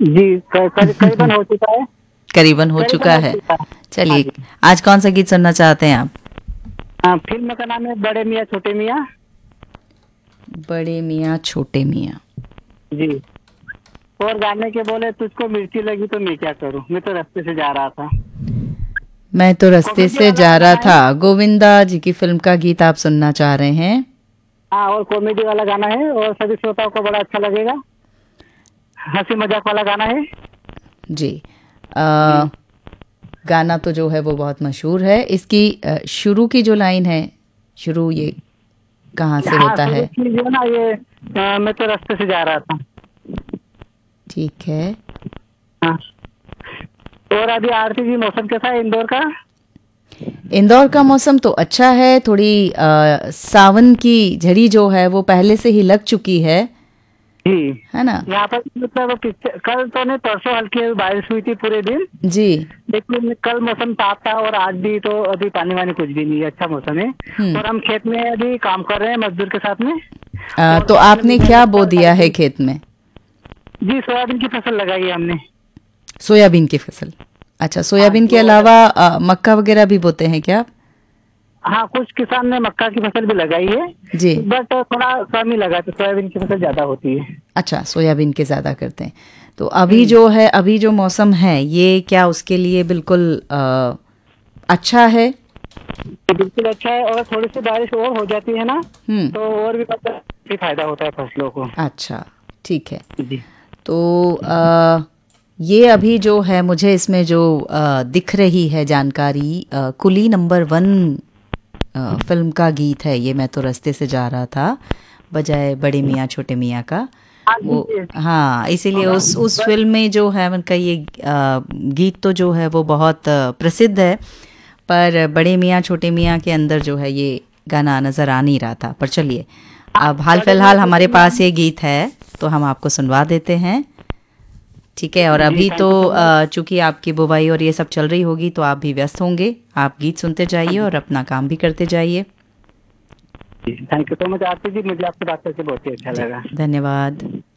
जी करीबन हो चुका है। करीबन हो करीबन चुका हो है। चुका है। हाँ चलिए, जी। आज कौन सा गीत सुनना चाहते हैं आप? फिल्म का नाम है बड़े मियाँ छोटे मियाँ। बड़े मियाँ छोटे मियाँ। जी। और गाने के बोले तुझको मिर्ची लगी तो मैं क्या करूँ, मैं तो रास्ते से जा रहा था। मैं तो रास्ते कॉमेडी से वाला जा रहा गाना है। था, गोविंदा जी की फिल्म का गीत आप सुनना चाह रहे हैं? हाँ, और कॉमेडी वाला गाना है और सभी श्रोताओं को बड़ा अच्छा लगेगा। हंसी मजाक वाला गाना है। जी। जी। गाना तो जो है वो बहुत मशहूर है। इसकी शुरू की जो लाइन है, शुरू ये कहाँ से हाँ, होता शुरू है? की जो ना ये मैं तो रास्ते से जा रहा था। ठीक है। हाँ। और अभी आरती जी मौसम कैसा है इंदौर का? इंदौर का मौसम तो अच्छा है। थोड़ी सावन की झड़ी जो है वो पहले से ही लग चुकी जी। है ना? यहाँ पर मतलब कल तो नहीं, परसों हल्की बारिश हुई थी पूरे दिन। जी। लेकिन कल मौसम साफ था और आज भी तो अभी पानी वानी कुछ भी नहीं है, अच्छा मौसम है। हम्म। और हम खेत में अभी काम कर रहे हैं मजदूर के साथ में। और तो साथ में आपने मुझे क्या बो मक्का लगाई दिया है थी। खेत में? जी, सोयाबीन की फसल लगाई है हमने। सोयाबीन की फसल। अच्छा, हाँ सोयाबीन जी। के और अलावा मक्का वगैरह भी बोते हैं क्या आप? हाँ, कुछ किसान ने मक्का की फसल भी लगाई है। जी। बट थोड़ा कम ही लगा, तो सोयाबीन की फसल ज्यादा होती है। अच्छा, सोयाबीन के ज़्यादा करते हैं। तो अभी हम्म। जो है, अभी जो मौसम है ये क्या उसके लिए बिल्कुल अच्छा है? तो बिल्कुल अच्छा है, और थोड़ी सी बारिश और हो जाती है ना, हम्म। तो और भी मतलब काफी फायदा होता है फसलों को। अच्छा, ठीक है। जी। तो ये अभी जो है मुझे इसमें जो दिख रही है जानकारी, कुली नंबर 1 फिल्म का गीत है ये। मैं तो रास्ते से जा रहा था, बजाय बड़े मियाँ छोटे मियाँ का। हाँ जी। वो, हाँ, इसीलिए उस बस। फिल्म में जो है उनका ये गीत तो जो है वो बहुत प्रसिद्ध है। पर बड़े मियाँ छोटे मियाँ के अंदर जो है ये गाना नज़र आ नहीं रहा था। पर चलिए, हाँ, अब हाल बड़े मियाँ फिलहाल छोटे हमारे मियाँ। पास ये गीत है तो हम आपको सुनवा देते हैं। ठीक है। और जी, अभी तो थैंक यू सो मच। चूंकि आपकी बुवाई और ये सब चल रही होगी तो आप भी व्यस्त होंगे। आप गीत सुनते हाँ जाइए जी। और अपना काम भी करते जाइए। थैंक यू सो मच आरती जी, मुझे आपसे बात करके बहुत ही अच्छा जी, लगा। धन्यवाद।